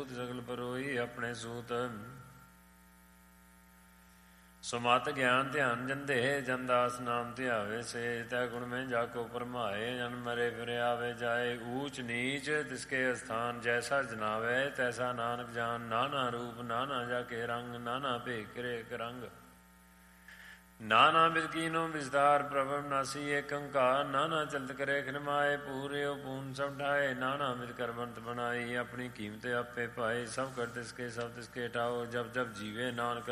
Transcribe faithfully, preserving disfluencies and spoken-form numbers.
ਸੂਤ ਸਗਲ ਪਰੋਈ ਆਪਣੇ ਸੂਤ। ਸੁਮਤ ਗਿਆਨ ਧਿਆਨ ਜੰਦੇ ਜਨਦਾਸ ਨਾਮ ਧਿਆਵੇ ਸੇ। ਤੈ ਗੁਣ ਮੈਂ ਜਾ ਕੋ ਪਰਮਾਏ ਜਨ ਮਰੇ ਫਿਰ ਆਵੇ ਜਾਏ। ਊਚ ਨੀਚ ਤਿਸਕੇ ਅਸਥਾਨ ਜੈਸਾ ਜਨਾਵੇ ਤੈਸਾ ਨਾਨਕ ਜਾਨ। ਨਾਨਾ ਰੂਪ ਨਾਨਾ ਜਾ ਕੇ ਰੰਗ ਨਾਨਾ ਭੇਖ ਕਰੇ ਰੰਗ। ਨਾਨਾ ਬਿਦ ਕੀਨੋ ਵਿਸਤਾਰ ਪ੍ਰਭ ਨਾਸੀ ਏਕ ਓੰਕਾਰ। ਨਾਨਾ ਚਲਤ ਕਰੇ ਖਿਨਮਾਏ ਪੂਰਿਓ ਪੂਨ ਸਭ ਢਾਏ। ਨਾਨਾ ਬਿਦ ਕਰਮੰਤ ਬਣਾਈ ਆਪਣੀ ਕੀਮਤ ਆਪੇ ਪਾਏ। ਸਭ ਕਰ ਤਿਸਕੇ ਸਭ ਤਿਸਕੇ ਠਾਓ ਜਬ ਜਬ ਜੀਵੇ ਨਾਨਕ